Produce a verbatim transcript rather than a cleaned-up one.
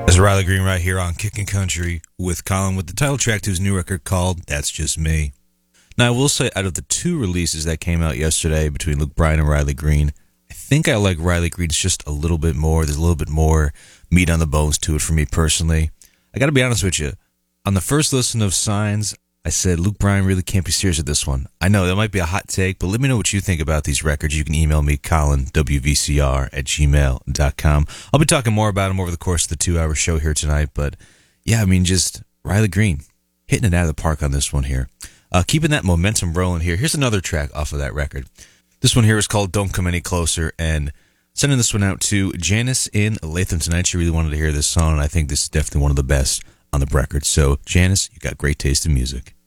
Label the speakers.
Speaker 1: Riley Green right here on Kickin' Country with Colin with the title track to his new record called That's Just Me. Now, I will say, out of the two releases that came out yesterday between Luke Bryan and Riley Green, I think I like Riley Green's just a little bit more. There's a little bit more meat on the bones to it for me personally. I got to be honest with you. On the first listen of Signs, I said, Luke Bryan really can't be serious with this one. I know, that might be a hot take, but let me know what you think about these records. You can email me, Colin, W V C R at gmail dot com. I'll be talking more about them over the course of the two-hour show here tonight, but yeah, I mean, just Riley Green hitting it out of the park on this one here. Uh, keeping that momentum rolling here. Here's another track off of that record. This one here is called Don't Come Any Closer, and sending this one out to Janice in Latham tonight. She really wanted to hear this song, and I think this is definitely one of the best on the record. So, Janice, you got great taste in music.